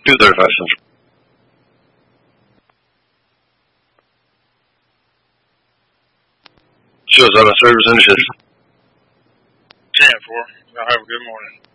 235 Central. Shows out of service in the system. 10-4. Y'all have a good morning.